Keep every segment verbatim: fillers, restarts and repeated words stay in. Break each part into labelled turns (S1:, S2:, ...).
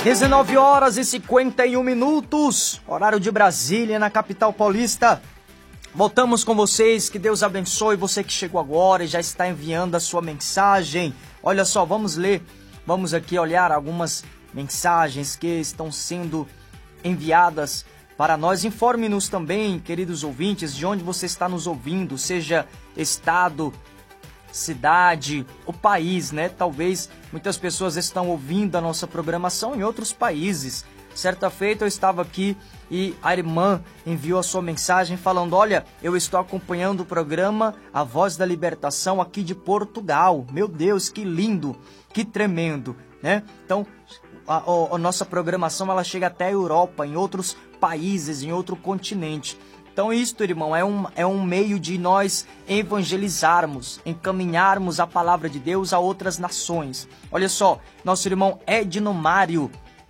S1: dezenove horas e cinquenta e um minutos, horário de Brasília, na capital paulista. Voltamos com vocês, que Deus abençoe você que chegou agora e já está enviando a sua mensagem. Olha só, vamos ler, vamos aqui olhar algumas mensagens que estão sendo enviadas para nós. Informe-nos também, queridos ouvintes, de onde você está nos ouvindo, seja estado, cidade, o país, né? Talvez muitas pessoas estão ouvindo a nossa programação em outros países. Certa feita eu estava aqui e a irmã enviou a sua mensagem falando: olha, eu estou acompanhando o programa A Voz da Libertação aqui de Portugal. Meu Deus, que lindo, que tremendo, né? Então, a, a, a nossa programação ela chega até a Europa, em outros países, em outro continente. Então isto, irmão, é um, é um meio de nós evangelizarmos, encaminharmos a palavra de Deus a outras nações. Olha só, nosso irmão Edno Mário,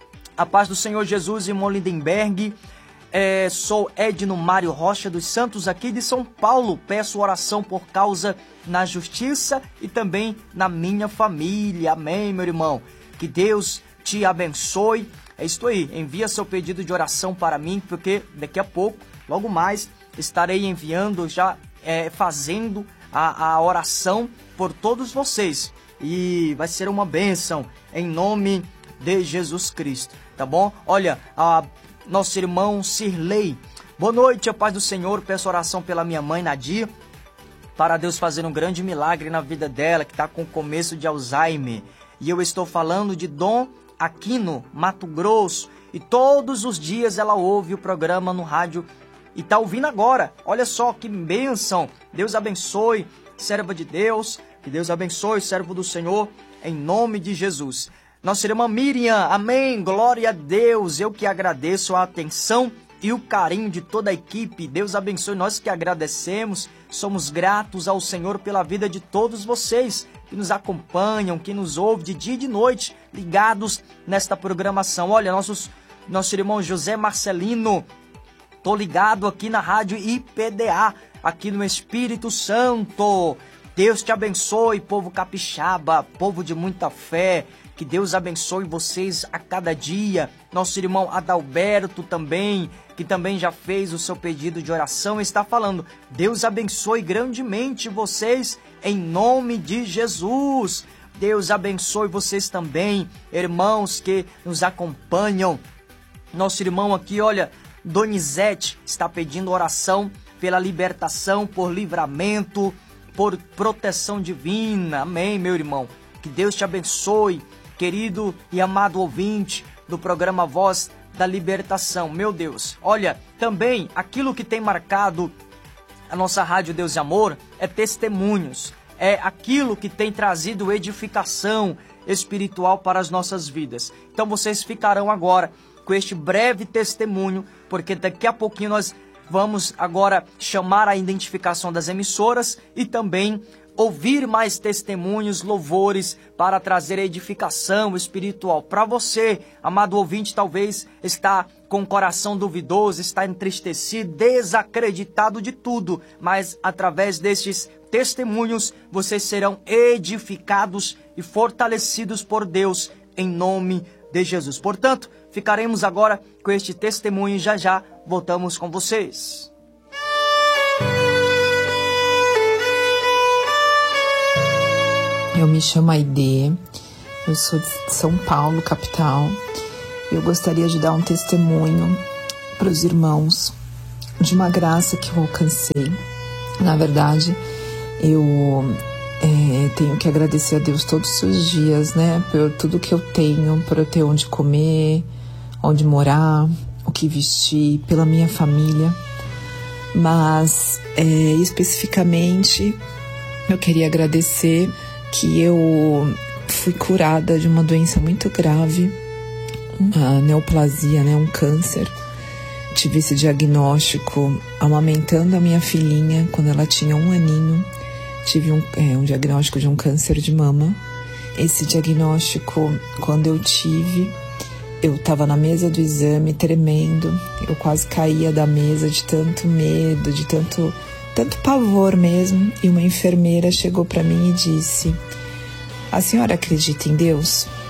S1: a paz do Senhor Jesus, irmão Lindenberg. É, sou Edno Mário Rocha dos Santos, aqui de São Paulo. Peço oração por causa na justiça e também na minha família. Amém, meu irmão. Que Deus te abençoe. É isso aí, envia seu pedido de oração para mim, porque daqui a pouco, logo mais, estarei enviando, já é, fazendo a, a oração por todos vocês. E vai ser uma bênção, em nome de Jesus Cristo, tá bom? Olha, a, nosso irmão Sirley, boa noite, a paz do Senhor. Peço oração pela minha mãe Nadia, para Deus fazer um grande milagre na vida dela, que está com começo de Alzheimer. E eu estou falando de Dom Aquino, Mato Grosso, e todos os dias ela ouve o programa no rádio e tá ouvindo agora. Olha só que bênção. Deus abençoe, serva de Deus, que Deus abençoe, servo do Senhor, em nome de Jesus. Nossa irmã Miriam, amém, glória a Deus. Eu que agradeço a atenção e o carinho de toda a equipe. Deus abençoe, nós que agradecemos, somos gratos ao Senhor pela vida de todos vocês que nos acompanham, que nos ouvem de dia e de noite, ligados nesta programação. Olha, nossos, nosso irmão José Marcelino, tô ligado aqui na rádio I P D A, aqui no Espírito Santo. Deus te abençoe, povo capixaba, povo de muita fé. Que Deus abençoe vocês a cada dia. Nosso irmão Adalberto também, que também já fez o seu pedido de oração, está falando: Deus abençoe grandemente vocês, em nome de Jesus. Deus abençoe vocês também, irmãos que nos acompanham. Nosso irmão aqui, olha, Donizete, está pedindo oração pela libertação, por livramento, por proteção divina. Amém, meu irmão. Que Deus te abençoe, querido e amado ouvinte do programa Voz da Libertação. Meu Deus, olha, também aquilo que tem marcado a nossa rádio Deus e Amor é testemunhos. É aquilo que tem trazido edificação espiritual para as nossas vidas. Então vocês ficarão agora com este breve testemunho, porque daqui a pouquinho nós vamos agora chamar a identificação das emissoras e também ouvir mais testemunhos, louvores, para trazer edificação espiritual para você, amado ouvinte. Talvez está com o coração duvidoso, está entristecido, desacreditado de tudo, mas através destes testemunhos vocês serão edificados e fortalecidos por Deus, em nome de Jesus. Portanto, ficaremos agora com este testemunho e já já voltamos com vocês.
S2: Eu me chamo Aide, eu sou de São Paulo, capital. Eu gostaria de dar um testemunho para os irmãos de uma graça que eu alcancei. Na verdade, eu é, tenho que agradecer a Deus todos os dias, né? Por tudo que eu tenho, por eu ter onde comer, onde morar, o que vestir, pela minha família. Mas, é, especificamente, eu queria agradecer que eu fui curada de uma doença muito grave, uma neoplasia, né, um câncer. Tive esse diagnóstico amamentando a minha filhinha quando ela tinha um aninho. Tive um, é, um diagnóstico de um câncer de mama. Esse diagnóstico, quando eu tive, eu estava na mesa do exame tremendo. Eu quase caía da mesa de tanto medo, de tanto... tanto pavor mesmo. E uma enfermeira chegou para mim e disse: a senhora acredita em Deus?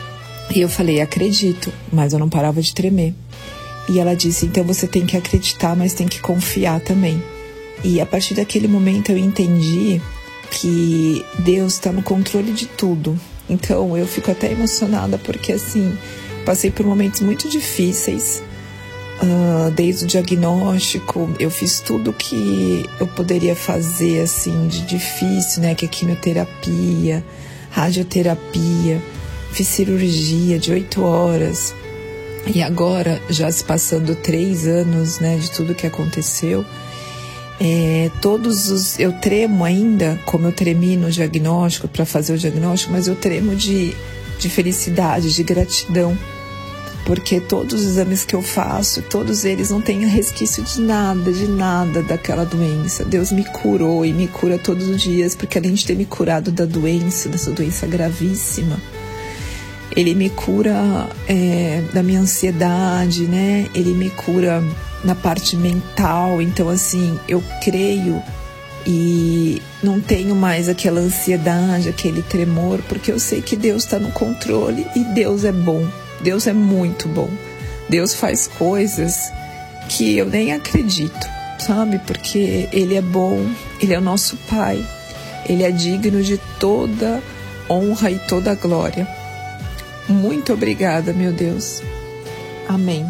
S2: E eu falei, acredito, mas eu não parava de tremer. E ela disse, então você tem que acreditar, mas tem que confiar também. E a partir daquele momento eu entendi que Deus está no controle de tudo. Então eu fico até emocionada porque assim, passei por momentos muito difíceis. Uh, desde o diagnóstico, eu fiz tudo que eu poderia fazer assim de difícil, né? Que é quimioterapia, radioterapia, fiz cirurgia de oito horas. E agora, já se passando três anos, né, de tudo que aconteceu, é, todos os, eu tremo ainda, como eu tremi no diagnóstico, para fazer o diagnóstico, mas eu tremo de, de felicidade, de gratidão, porque todos os exames que eu faço, todos eles não têm resquício de nada, de nada daquela doença. Deus me curou e me cura todos os dias, porque além de ter me curado da doença, dessa doença gravíssima, Ele me cura é, da minha ansiedade, né? Ele me cura na parte mental. Então, assim, eu creio e não tenho mais aquela ansiedade, aquele tremor, porque eu sei que Deus está no controle e Deus é bom. Deus é muito bom. Deus faz coisas que eu nem acredito, sabe? Porque Ele é bom, Ele é o nosso Pai. Ele é digno de toda honra e toda glória. Muito obrigada, meu Deus. Amém.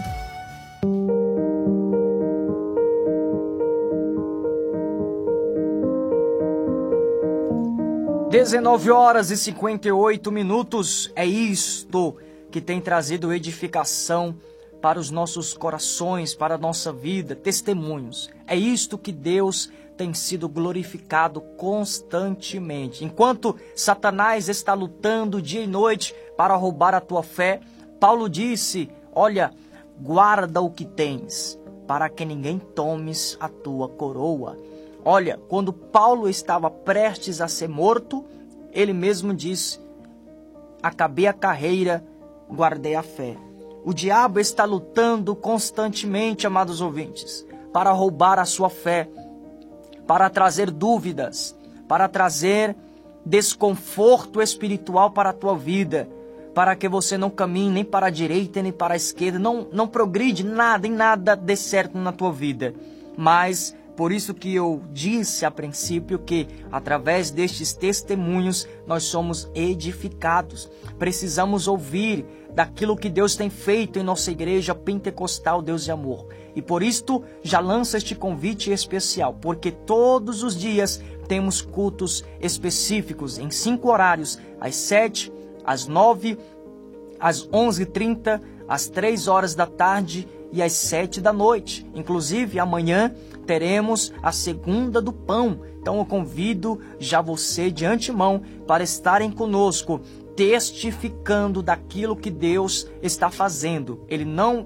S1: dezenove horas e cinquenta e oito minutos. É isto que tem trazido edificação para os nossos corações, para a nossa vida, testemunhos. É isto que Deus tem sido glorificado constantemente. Enquanto Satanás está lutando dia e noite para roubar a tua fé, Paulo disse, olha, guarda o que tens, para que ninguém tomes a tua coroa. Olha, quando Paulo estava prestes a ser morto, ele mesmo disse, acabei a carreira, guardei a fé. O diabo está lutando constantemente, amados ouvintes, para roubar a sua fé, para trazer dúvidas, para trazer desconforto espiritual para a tua vida, para que você não caminhe nem para a direita nem para a esquerda, não, não progride nada, em nada dê certo na tua vida. Mas por isso que eu disse a princípio que através destes testemunhos nós somos edificados. Precisamos ouvir daquilo que Deus tem feito em nossa igreja pentecostal Deus de Amor. E por isto já lanço este convite especial, porque todos os dias temos cultos específicos em cinco horários, às sete, às nove, às onze e trinta, às três horas da tarde e às sete da noite. Inclusive amanhã teremos a segunda do pão. Então eu convido já você de antemão para estarem conosco, testificando daquilo que Deus está fazendo. Ele não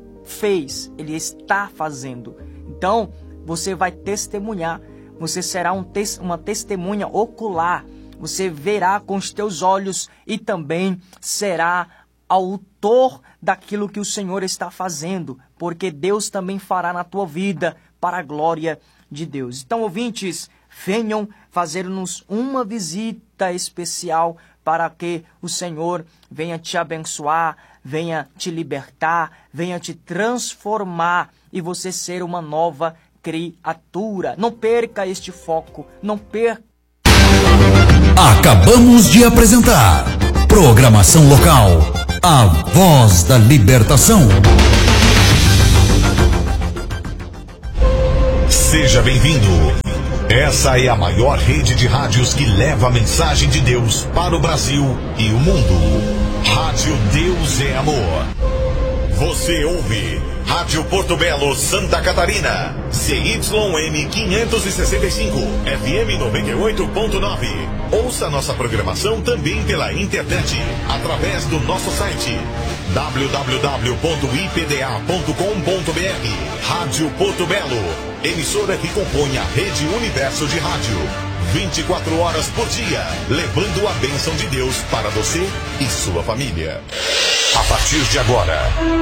S1: fez, Ele está fazendo. Então você vai testemunhar, você será um tes- uma testemunha ocular, você verá com os teus olhos e também será autor daquilo que o Senhor está fazendo, porque Deus também fará na tua vida para a glória de Deus. Então, ouvintes, venham fazer-nos uma visita especial para que o Senhor venha te abençoar, venha te libertar, venha te transformar e você ser uma nova criatura. Não perca este foco, não perca.
S3: Acabamos de apresentar programação local, A Voz da Libertação. Seja bem-vindo. Essa é a maior rede de rádios que leva a mensagem de Deus para o Brasil e o mundo. Rádio Deus é Amor. Você ouve Rádio Porto Belo, Santa Catarina, C Y M quinhentos e sessenta e cinco, F M noventa e oito ponto nove. Ouça nossa programação também pela internet, através do nosso site w w w ponto i p d a ponto com ponto b r. Rádio Porto Belo, emissora que compõe a Rede Universo de Rádio. vinte e quatro horas por dia, levando a bênção de Deus para você e sua família. A partir de agora,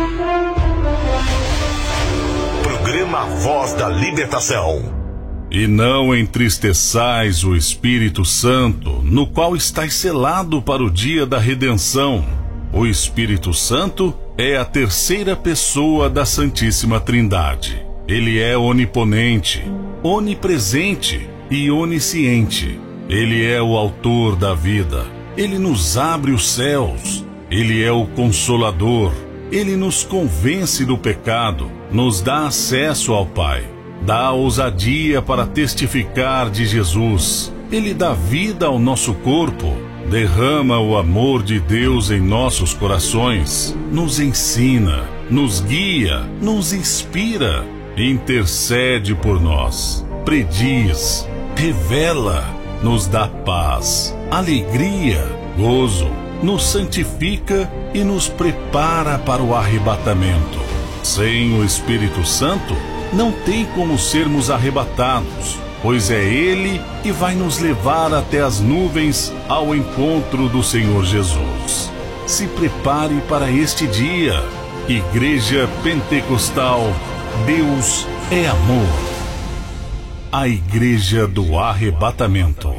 S3: programa Voz da Libertação. E não entristeçais o Espírito Santo, no qual estáis selado para o dia da redenção.
S4: O Espírito Santo é a terceira pessoa da Santíssima Trindade. Ele é oniponente, onipresente e onisciente. Ele é o autor da vida. Ele nos abre os céus. Ele é o Consolador. Ele nos convence do pecado, nos dá acesso ao Pai, dá ousadia para testificar de Jesus. Ele dá vida ao nosso corpo, derrama o amor de Deus em nossos corações, nos ensina, nos guia, nos inspira, intercede por nós, prediz, revela, nos dá paz, alegria, gozo, nos santifica e nos prepara para o arrebatamento. Sem o Espírito Santo, não tem como sermos arrebatados, pois é Ele que vai nos levar até as nuvens ao encontro do Senhor Jesus. Se prepare para este dia. Igreja Pentecostal, Deus é amor. A Igreja do Arrebatamento.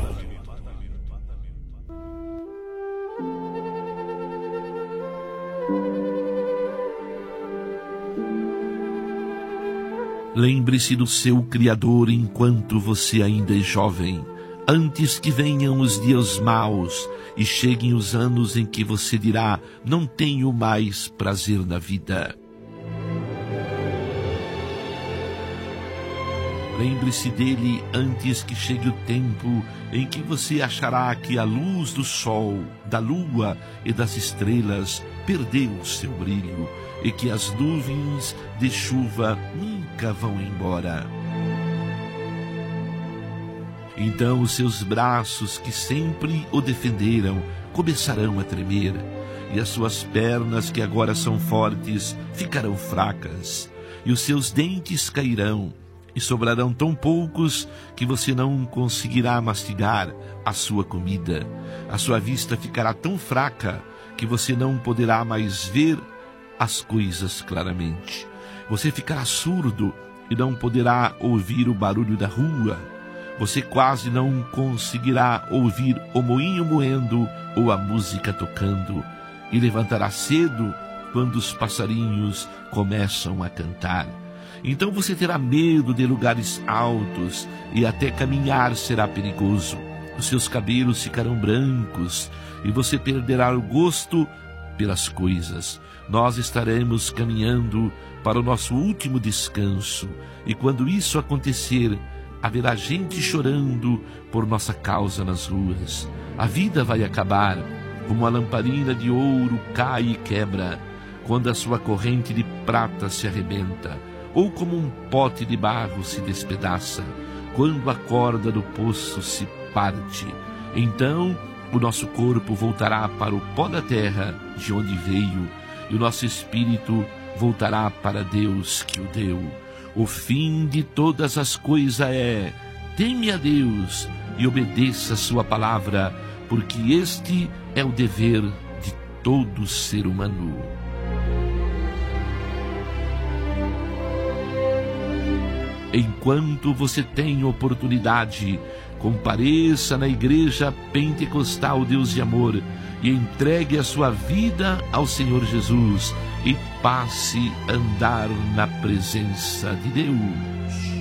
S5: Lembre-se do seu Criador enquanto você ainda é jovem, antes que venham os dias maus e cheguem os anos em que você dirá: não tenho mais prazer na vida. Lembre-se dele antes que chegue o tempo em que você achará que a luz do sol, da lua e das estrelas perdeu o seu brilho e que as nuvens de chuva nunca vão embora. Então os seus braços, que sempre o defenderam, começarão a tremer, e as suas pernas, que agora são fortes, ficarão fracas, e os seus dentes cairão, e sobrarão tão poucos que você não conseguirá mastigar a sua comida. A sua vista ficará tão fraca que você não poderá mais ver as coisas claramente. Você ficará surdo e não poderá ouvir o barulho da rua. Você quase não conseguirá ouvir o moinho moendo ou a música tocando, e levantará cedo quando os passarinhos começam a cantar. Então você terá medo de lugares altos e até caminhar será perigoso. Os seus cabelos ficarão brancos e você perderá o gosto pelas coisas. Nós estaremos caminhando para o nosso último descanso, e quando isso acontecer, haverá gente chorando por nossa causa nas ruas. A vida vai acabar, como a lamparina de ouro cai e quebra, quando a sua corrente de prata se arrebenta, ou como um pote de barro se despedaça, quando a corda do poço se parte. Então o nosso corpo voltará para o pó da terra de onde veio, e o nosso espírito voltará para Deus que o deu. O fim de todas as coisas é: teme a Deus e obedeça a sua palavra, porque este é o dever de todo ser humano. Enquanto você tem oportunidade, compareça na Igreja Pentecostal Deus de Amor e entregue a sua vida ao Senhor Jesus e passe a andar na presença de Deus.